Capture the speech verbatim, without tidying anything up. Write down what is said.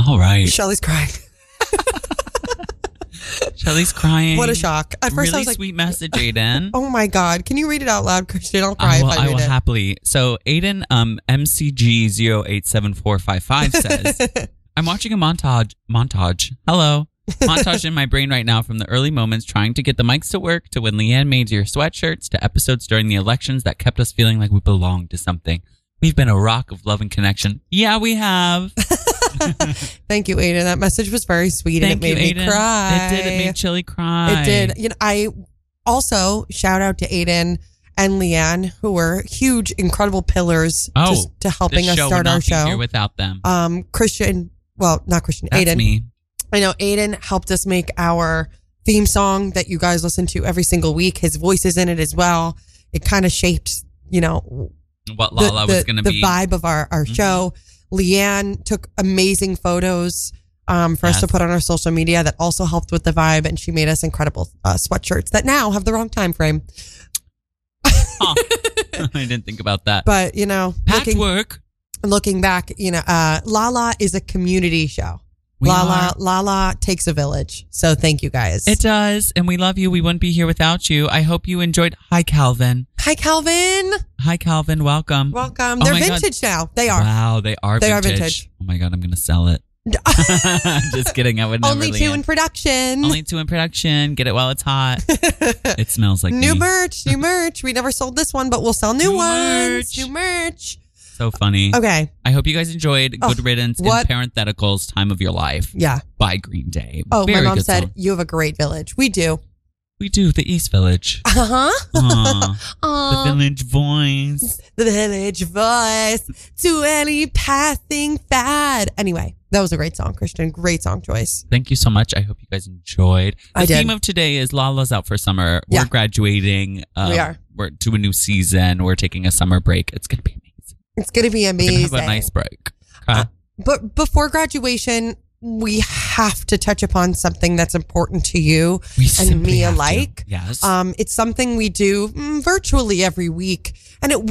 All right. Shelly's crying. Shelly's crying. What a shock. At first really I was like, sweet message, Aiden. Oh my God. Can you read it out loud, Christian? I'll cry I will, if I read I will it. happily. So Aiden um, M C G zero eight seven four five five says, I'm watching a montage. Montage. Hello. Montage in my brain right now from the early moments trying to get the mics to work to when Leanne made your sweatshirts to episodes during the elections that kept us feeling like we belonged to something. We've been a rock of love and connection. Yeah, we have. Thank you, Aiden. That message was very sweet Thank and it made you, me Aiden. cry. It did. It made Chili cry. It did. You know, I also shout out to Aiden and Leanne, who were huge, incredible pillars Oh, just to helping this us show start would not our be show. here without them. Um, Christian, well, not Christian, That's Aiden. me. I know Aiden helped us make our theme song that you guys listen to every single week. His voice is in it as well. It kind of shaped, you know, What the, Lala the, was going to the be. vibe of our, our Mm-hmm. show. Leanne took amazing photos um, for us Yes. to put on our social media that also helped with the vibe, and she made us incredible uh, sweatshirts that now have the wrong time frame. Huh. I didn't think about that. But, you know, looking, Patchwork. looking back, you know, uh, Lala is a community show. We Lala, are. Lala takes a village. So thank you guys. It does, and we love you. We wouldn't be here without you. I hope you enjoyed. Hi, Calvin. Hi, Calvin. Hi, Calvin. Welcome. Welcome. Oh They're my God. vintage now. They are. Wow, they are They are vintage. vintage. Oh my God, I'm going to sell it. Just kidding. I would never. Only two in production. Only two in production. Get it while it's hot. It smells like New me. merch, new merch. We never sold this one, but we'll sell new, New ones. merch. New merch. So funny. Okay. I hope you guys enjoyed Good Oh, Riddance what- in Parentheticals Time of Your Life Yeah. by Green Day. Oh, Very my mom good said, song. you have a great village. We do. We do. The East Village. Uh-huh. Aw, Aw. the Village Voice. The village voice to any passing fad. Anyway, that was a great song, Christian. Great song choice. Thank you so much. I hope you guys enjoyed. The I did. theme of today is Lala's out for summer. We're Yeah. graduating. Um, We are. We're to a new season. We're taking a summer break. It's going to be amazing. It's going to be We're going to amazing. have a nice break. Okay? Uh, But before graduation, we have to touch upon something that's important to you we and simply me have to. alike. Yes. Um, it's something we do mm, virtually every week, and it